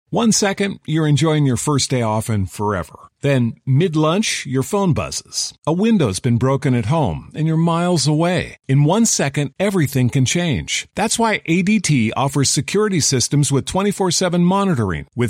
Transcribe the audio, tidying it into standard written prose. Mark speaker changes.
Speaker 1: 1 second, you're enjoying your first day off and forever. Then, mid-lunch, your phone buzzes. A window's been broken at home, and you're miles away. In 1 second, everything can change. That's why ADT offers security systems with 24/7 monitoring, with